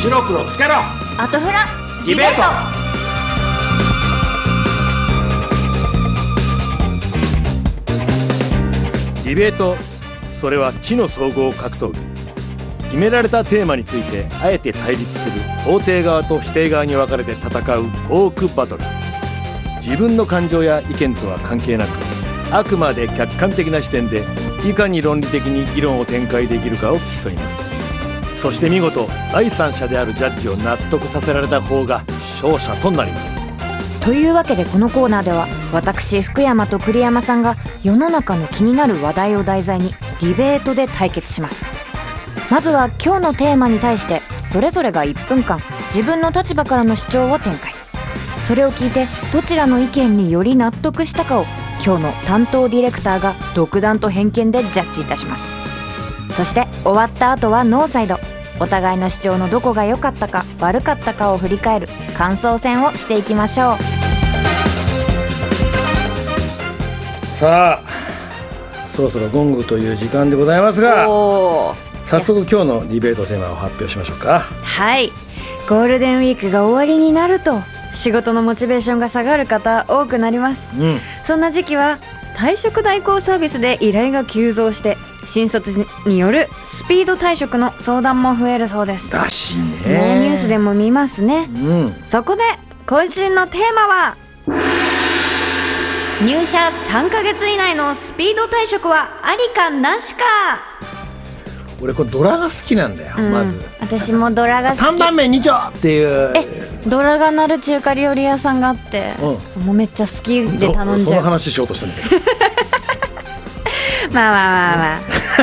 白黒つけろ。 アトフラディベート。 ディベート、それは知の総合格闘技。決められたテーマについてあえて対立する肯定側と否定側に分かれて戦うトークバトル。自分の感情や意見とは関係なく、あくまで客観的な視点でいかに論理的に議論を展開できるかを競います。そして見事第三者であるジャッジを納得させられた方が勝者となります。 というわけで、このコーナーでは私福山と栗山さんが世の中の気になる話題を題材にディベートで対決します。まずは今日のテーマに対してそれぞれが1分間自分の立場からの主張を展開。それを聞いてどちらの意見により納得したかを今日の担当ディレクターが独断と偏見でジャッジいたします。そして終わった後はノーサイド、お互いの主張のどこが良かったか悪かったかを振り返る感想戦をしていきましょう。 さあ、そろそろゴングという時間でございますが、早速今日のディベートテーマを発表しましょうか。 はい、ゴールデンウィークが終わりになると仕事のモチベーションが下がる方多くなります、そんな時期は退職代行サービスで依頼が急増して新卒によるスピード退職の相談も増えるそうです。 らしいね。 ニュースでも見ますね、そこで今週のテーマは、入社3ヶ月以内のスピード退職はありかなしか。 俺これドラが好きなんだよ、まず私もドラが好き。 3番目2丁っていう、 ドラが鳴る中華料理屋さんがあって、もうめっちゃ好きで頼んじゃう。 その話しようとしたんだけどま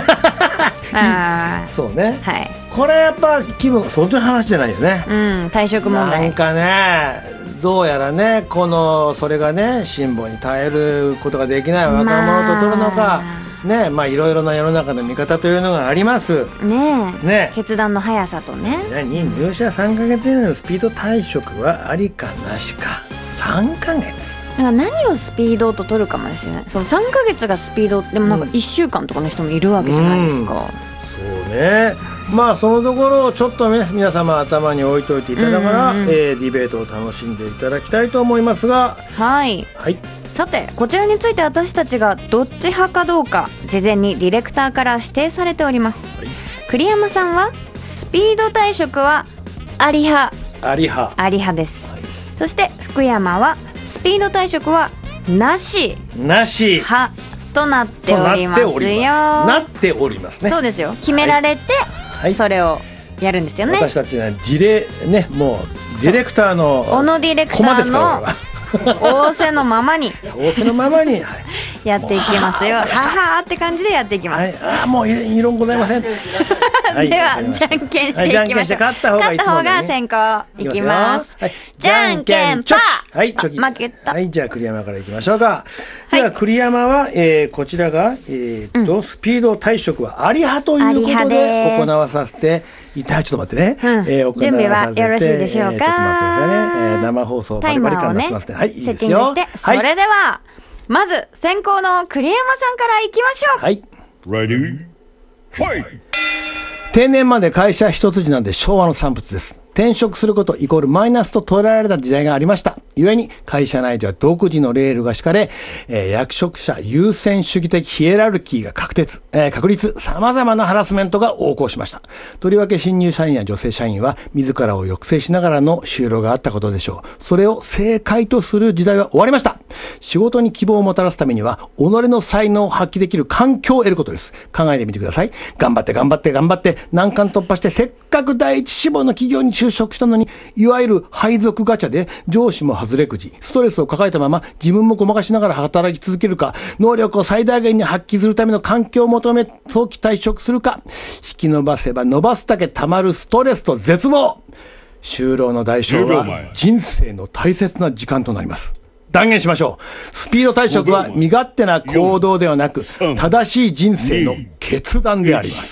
あそうね、 はい、 これやっぱ気分、そっちの話じゃないよね、 退職問題。 なんかね、どうやらね、それがね、辛抱に耐えることができない若者と取るのか、ね、いろいろな世の中の見方というのがありますね。 決断の速さとね。 入社3ヶ月以内のスピード退職はありかなしか。3ヶ月、 何をスピードと取るかもですよね。その3ヶ月がスピードでもなんか1週間とかの人もいるわけじゃないですか、 そうね。そのところをちょっとね、皆様頭に置いといていただから、ディベートを楽しんでいただきたいと思いますが、はい、さてこちらについて私たちがどっち派かどうか事前にディレクターから指定されております、栗山さんはスピード退職はあり派です、そして福山はスピード退職はなし派となっておりますよ。なっておりますね。 そうですよ。決められて、それをやるんですよね。 私たちはもうディレクターの小野ディレクターの仰せのままにやっていきますよ。ははーって感じでやっていきます。 もう異論ございませんではじゃんけんしていきましょう。勝った方が先行いきます。じゃんけんパー。負けた。 じゃあ栗山からいきましょうか。では栗山はこちらがスピード退職はあり派ということで行わさせてちょっと待ってね、 準備はよろしいでしょうか。 ちょっと待ってくださいね、生放送バリバリ感出しますね。 セッティングして、それではまず先行の栗山さんからいきましょう。 Ready? Fight! 定年まで会社一筋なんで昭和の産物です。転職することイコールマイナスと捉えられた時代がありました。故に会社内では独自のレールが敷かれ、役職者優先主義的ヒエラルキーが確立、様々なハラスメントが横行しました。とりわけ新入社員や女性社員は自らを抑制しながらの就労があったことでしょう。それを正解とする時代は終わりました。仕事に希望をもたらすためには己の才能を発揮できる環境を得ることです。考えてみてください。頑張って難関突破して、せっかく第一志望の企業に就職したのに、いわゆる配属ガチャで上司も外れくじ、ストレスを抱えたまま自分もごまかしながら働き続けるか、能力を最大限に発揮するための環境を求め早期退職するか、引き伸ばせば伸ばすだけたまるストレスと絶望。就労の代償は人生の大切な時間となります。断言しましょう。スピード退職は身勝手な行動ではなく、正しい人生の決断であります。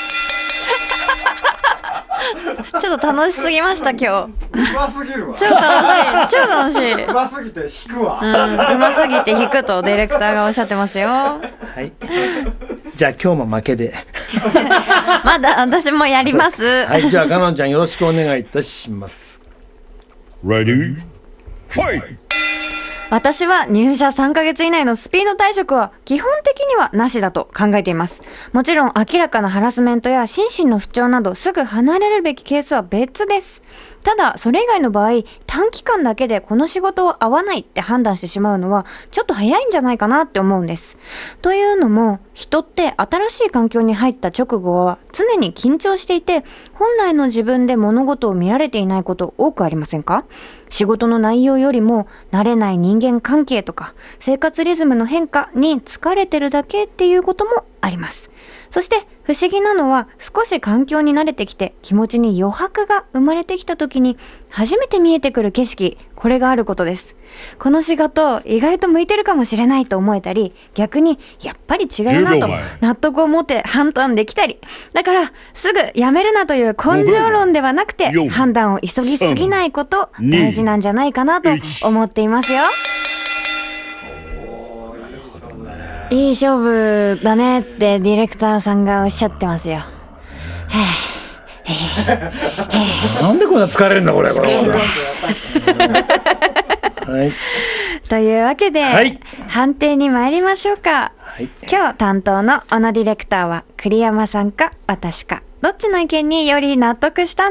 ちょっと楽しすぎました今日。 うますぎるわ。 超楽しい。 うますぎて引くわ。 うますぎて引くとディレクターがおっしゃってますよ。 じゃあ今日も負けでまだ私もやります。 はい、じゃあかのんちゃんよろしくお願いいたします。 Ready? Fight! 私は入社3ヶ月以内のスピード退職は基本的にはなしだと考えています。もちろん明らかなハラスメントや心身の不調などすぐ離れるべきケースは別です。ただそれ以外の場合、短期間だけでこの仕事を合わないって判断してしまうのはちょっと早いんじゃないかなって思うんです。というのも、人って新しい環境に入った直後は常に緊張していて、本来の自分で物事を見られていないこと多くありませんか？仕事の内容よりも慣れない人間関係とか生活リズムの変化に疲れてるだけっていうこともあります。そして不思議なのは、少し環境に慣れてきて気持ちに余白が生まれてきた時に初めて見えてくる景色、これがあることです。この仕事意外と向いてるかもしれないと思えたり、逆にやっぱり違うなと納得を持って判断できたり、だからすぐやめるなという根性論ではなくて、判断を急ぎすぎないこと大事なんじゃないかなと思っていますよ。いい勝負だねってディレクターさんがおっしゃってますよ。 なんでこんな疲れるんだこれ。はい、 というわけで、 はい、 判定に参りましょうか。はい、今日担当の小野ディレクターは栗山さんか私か、どっちの意見により納得したん